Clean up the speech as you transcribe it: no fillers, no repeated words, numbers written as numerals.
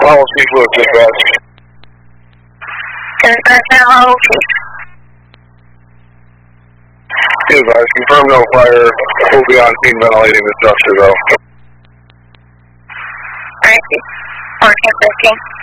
Apollo St. Louis dispatch. Be advised, confirm no fire. We'll be on scene ventilating the structure though. Alright, 1415.